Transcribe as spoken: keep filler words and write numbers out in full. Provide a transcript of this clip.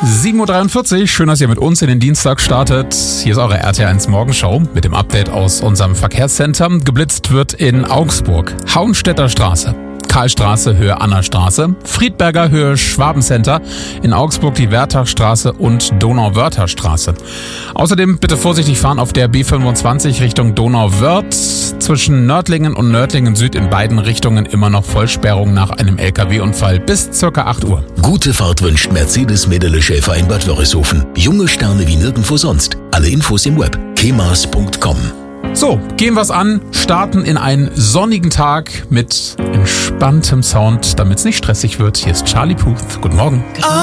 sieben Uhr dreiundvierzig, schön, dass ihr mit uns in den Dienstag startet. Hier ist eure R T eins Morgenshow mit dem Update aus unserem Verkehrscenter. Geblitzt wird in Augsburg, Hauenstädter Straße, Karlstraße, Höhe Annastraße, Friedberger, Höhe Schwabencenter, in Augsburg die Wertachstraße und Donauwörtherstraße. Außerdem bitte vorsichtig fahren auf der B fünfundzwanzig Richtung Donauwörth. Zwischen Nördlingen und Nördlingen Süd in beiden Richtungen immer noch Vollsperrung nach einem L K W-Unfall bis circa acht Uhr. Gute Fahrt wünscht Mercedes Mädele Schäfer in Bad Wörishofen. Junge Sterne wie nirgendwo sonst. Alle Infos im Web kemas punkt com. So, gehen wir's an, starten in einen sonnigen Tag mit entspanntem Sound, damit es nicht stressig wird. Hier ist Charlie Puth. Guten Morgen.